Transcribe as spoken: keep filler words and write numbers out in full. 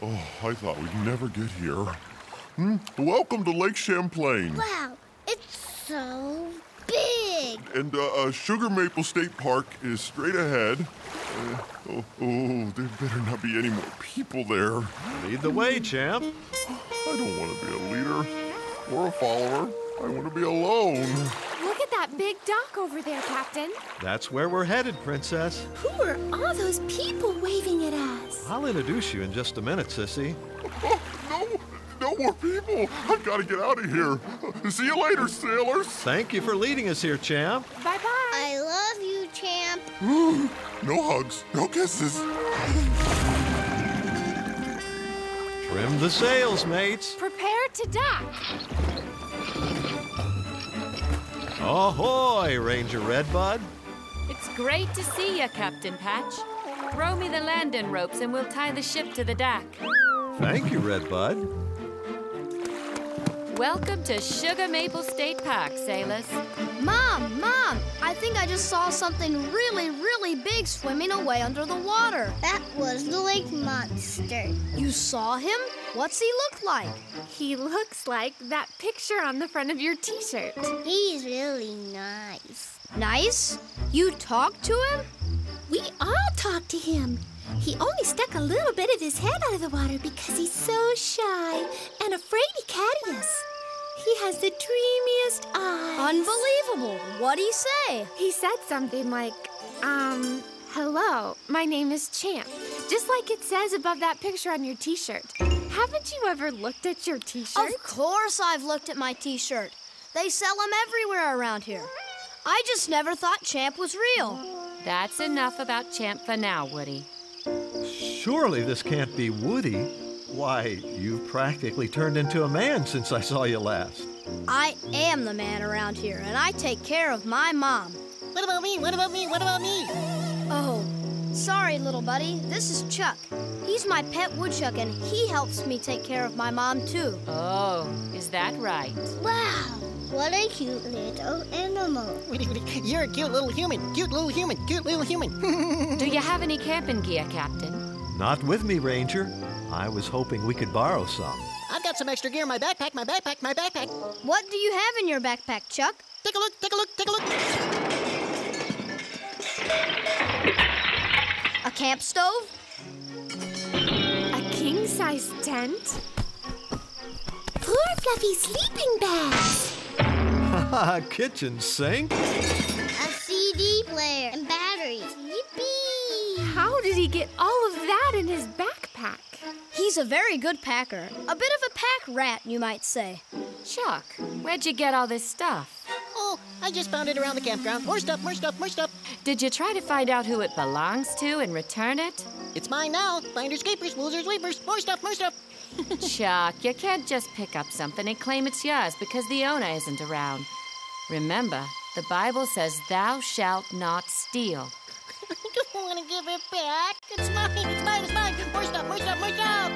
Oh, I thought we'd never get here. Hmm? Welcome to Lake Champlain. Wow, it's so big. And uh, uh, Sugar Maple State Park is straight ahead. Uh, oh, oh, there better not be any more people there. Lead the way, champ. I don't want to be a leader or a follower. I want to be alone. Look at that big dock over there, Captain. That's where we're headed, Princess. Who are all those people waving at us? I'll introduce you in just a minute, Sissy. Oh, no, no more people. I've got to get out of here. See you later, sailors. Thank you for leading us here, champ. Bye-bye. I love you, champ. No hugs, no kisses. Trim the sails, mates. Prepare to dock. Ahoy, Ranger Redbud. It's great to see you, Captain Patch. Throw me the landing ropes and we'll tie the ship to the dock. Thank you, Redbud. Welcome to Sugar Maple State Park, sailors. Mom, Mom, I think I just saw something really, really big swimming away under the water. That was the lake monster. You saw him? What's he look like? He looks like that picture on the front of your t-shirt. He's really nice. Nice? You talked to him? We all talked to him. He only stuck a little bit of his head out of the water because he's so shy and afraid to catch us. He has the dreamiest eyes. Unbelievable. What'd he say? He said something like, um, hello, my name is Champ. Just like it says above that picture on your t-shirt. Haven't you ever looked at your t-shirt? Of course I've looked at my t-shirt. They sell them everywhere around here. I just never thought Champ was real. That's enough about Champ for now, Woody. Surely this can't be Woody. Why, you've practically turned into a man since I saw you last. I am the man around here, and I take care of my mom. What about me? What about me? What about me? Oh, sorry, little buddy. This is Chuck. He's my pet woodchuck, and he helps me take care of my mom, too. Oh, is that right? Wow, what a cute little animal. You're a cute little human. Cute little human. Cute little human. Do you have any camping gear, Captain? Not with me, Ranger. I was hoping we could borrow some. I've got some extra gear in my backpack, my backpack, my backpack. What do you have in your backpack, Chuck? Take a look, take a look, take a look. A camp stove? A king-size tent? Four fluffy sleeping bags. Haha, kitchen sink? A C D player and batteries. Yippee! How did he get all of that in his backpack? He's a very good packer. A bit of a pack rat, you might say. Chuck, where'd you get all this stuff? Oh, I just found it around the campground. More stuff, more stuff, more stuff. Did you try to find out who it belongs to and return it? It's mine now. Finders, keepers, losers, weepers. More stuff, more stuff. Chuck, you can't just pick up something and claim it's yours because the owner isn't around. Remember, the Bible says thou shalt not steal. I don't want to give it back. It's mine, it's mine, it's mine. More stuff, more stuff, more stuff.